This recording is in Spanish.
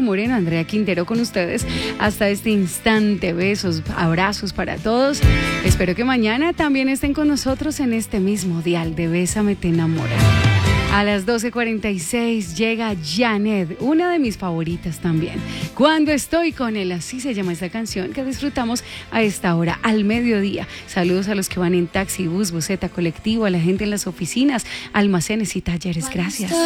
Moreno, Andrea Quintero con ustedes hasta este instante. Besos, abrazos para todos. Espero que mañana también estén con nosotros en este mismo dial de Bésame Te Enamora. A las 12:46 llega Janet, una de mis favoritas también. Cuando estoy con él, así se llama esta canción que disfrutamos a esta hora, al mediodía. Saludos a los que van en taxi, bus, buseta, colectivo, a la gente en las oficinas, almacenes y talleres. Gracias.